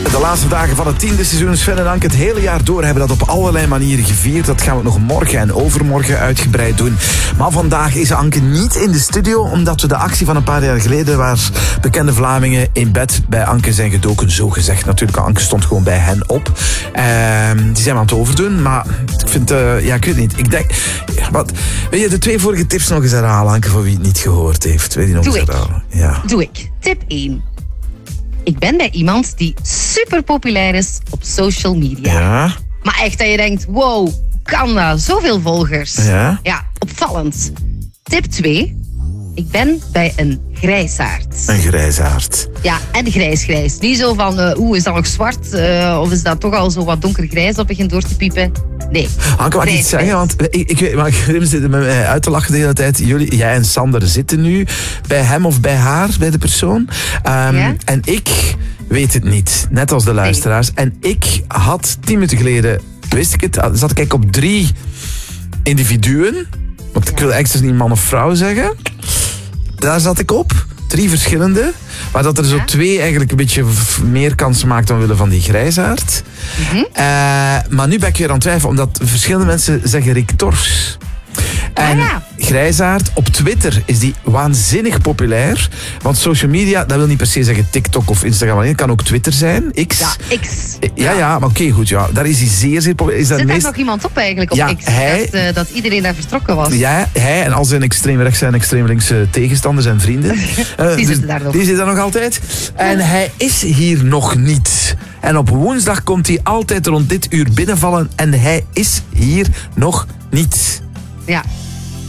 De laatste dagen van het 10e seizoen. Sven en Anke het hele jaar door hebben dat op allerlei manieren gevierd. Dat gaan we nog morgen en overmorgen uitgebreid doen. Maar vandaag is Anke niet in de studio, omdat we de actie van een paar jaar geleden, waar bekende Vlamingen in bed bij Anke zijn gedoken, zo gezegd natuurlijk. Anke stond gewoon bij hen op. Die zijn we aan het overdoen, maar ik vind, ik weet niet. Ik denk, wil je de 2 vorige tips nog eens herhalen, Anke, voor wie het niet gehoord heeft? Wil je die nog eens herhalen? Ja. Doe ik. Tip 1. Ik ben bij iemand die super populair is op social media. Ja. Maar echt dat je denkt, wow, kan dat? Zoveel volgers. Ja. Ja, opvallend. Tip 2. Ik ben bij een grijsaard. Een grijsaard. Ja, en grijs. Niet zo van, is dat nog zwart? Of is dat toch al zo wat donkergrijs dat begint door te piepen? Nee. Anke, mag ik iets zeggen? Want ik weet, maar Grim zit met mij uit te lachen de hele tijd. Jij en Sander zitten nu bij hem of bij haar, bij de persoon. Ja? En ik weet het niet. Net als de luisteraars. Nee. En ik had 10 minuten geleden, wist ik het, zat ik op 3 individuen. Want ik wil extra niet man of vrouw zeggen. Daar zat ik op. 3 verschillende. Maar dat er zo 2 eigenlijk een beetje meer kansen maakt dan willen van die grijsaard. Mm-hmm. Maar nu ben ik weer aan het twijfelen, omdat verschillende mensen zeggen Rick Torfs. En grijsaard, op Twitter is die waanzinnig populair. Want social media, dat wil niet per se zeggen TikTok of Instagram. Het kan ook Twitter zijn. X. Ja, X. Ja, maar oké, goed. Ja. Daar is hij zeer populair. Zit daar nog iemand op eigenlijk op X? Dat iedereen daar vertrokken was. Ja, hij en al zijn extreem rechtse en extreem linkse tegenstanders en vrienden. Die zitten daar nog. Die zitten daar nog altijd. En hij is hier nog niet. En op woensdag komt hij altijd rond dit uur binnenvallen. En hij is hier nog niet. Ja.